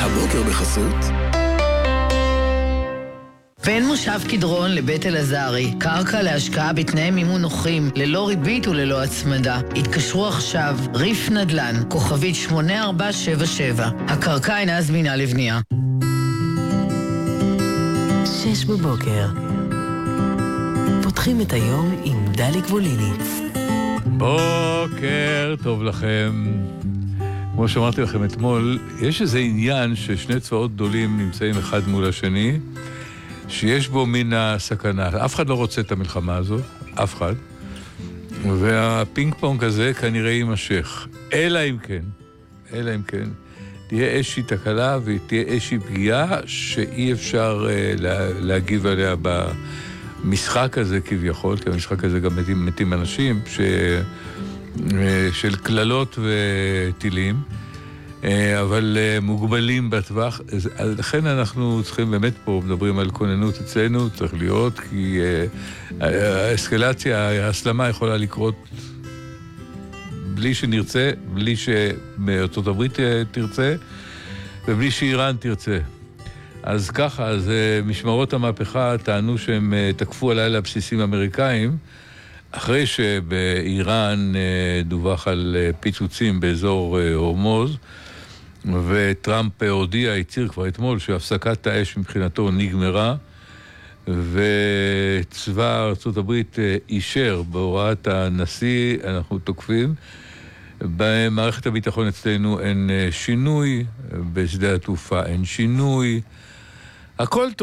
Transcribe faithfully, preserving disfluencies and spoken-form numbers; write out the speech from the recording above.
הבוקר בחסות בין מושב קדרון לבית אלעזרי, קרקע להשקעה בתנאי מימון נוחים, ללא ריבית וללא הצמדה. התקשרו עכשיו, ריף נדל"ן, כוכבית שמונה ארבע שבע שבע. הקרקע אינה זמינה לבנייה. שש בבוקר. פותחים את היום עם דלי גבוליניץ. בוקר טוב לכם. כמו שאמרתי לכם אתמול, יש איזה עניין ששני צבאות גדולים נמצאים אחד מול השני, שיש בו מן הסכנה. אף אחד לא רוצה את המלחמה הזאת, אף אחד. והפינג פונג הזה כנראה יימשך. אלא אם כן, אלא אם כן, תהיה איזושהי תקלה ותהיה איזושהי פגיעה שאי אפשר uh, לה, להגיב עליה במשחק הזה כביכול, כי המשחק הזה גם מתים, מתים אנשים ש, uh, של כללות וטילים. אבל מוגבלים בטווח, אז לכן אנחנו צריכים באמת פה, מדברים על כוננות אצלנו, צריך להיות, כי האסקלציה, ההסלמה יכולה לקרות בלי שנרצה, בלי שארצות הברית תרצה, ובלי שאיראן תרצה. אז ככה, אז משמרות המהפכה טענו שהם תקפו הלילה בסיסים אמריקאים, אחרי שבאיראן דווח על פיצוצים באזור הורמוז, וטראמפ הודיע, הצהיר כבר אתמול, שהפסקת האש מבחינתו נגמרה, וצבא ארצות הברית אישר בהוראת הנשיא, אנחנו תוקפים. במערכת הביטחון אצלנו אין שינוי, בשדה התעופה אין שינוי, הכל טוב.